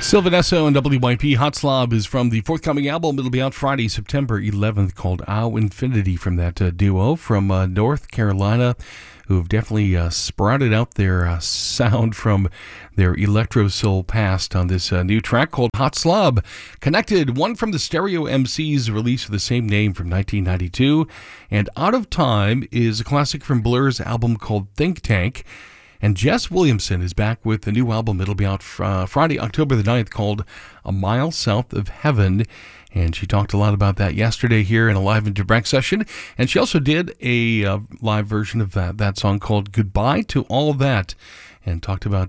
Sylvanessa and WYP. Hot Slob is from the forthcoming album. It'll be out Friday, September 11th, called Ow Infinity, from that duo from North Carolina, who have definitely sprouted out their sound from their electro soul past on this new track called Hot Slob. Connected, one from the Stereo MCs, release of the same name from 1992. And Out of Time is a classic from Blur's album called Think Tank. And Jess Williamson is back with the new album. It'll be out Friday, October the 9th, called A Mile South of Heaven. And she talked a lot about that yesterday here in a live and direct session. And she also did a live version of that song called Goodbye to All of That, and talked about